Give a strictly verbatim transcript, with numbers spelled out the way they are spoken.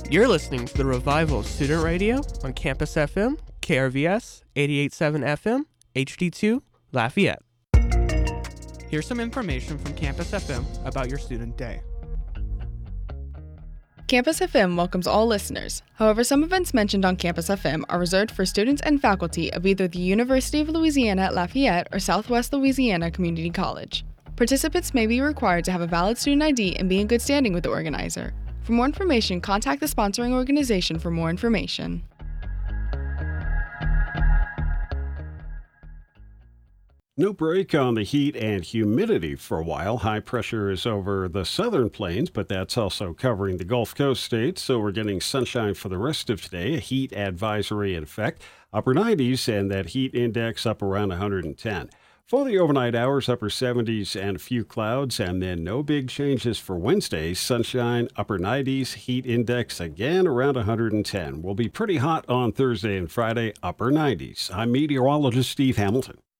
You're listening to the Revival Student Radio on Campus F M, K R V S, eighty-eight point seven F M, H D two, Lafayette. Here's some information from Campus F M about your student day. Campus F M welcomes all listeners. However, some events mentioned on Campus F M are reserved for students and faculty of either the University of Louisiana at Lafayette or Southwest Louisiana Community College. Participants may be required to have a valid student I D and be in good standing with the organizer. For more information, contact the sponsoring organization for more information. No break on the heat and humidity for a while. High pressure is over the southern plains, but that's also covering the Gulf Coast states, so we're getting sunshine for the rest of today. A heat advisory in effect. Upper nineties and that heat index up around one hundred ten. For the overnight hours, upper seventies and a few clouds, and then no big changes for Wednesday. Sunshine, upper nineties, heat index again around one hundred ten. We'll be pretty hot on Thursday and Friday, upper nineties. I'm meteorologist Steve Hamilton.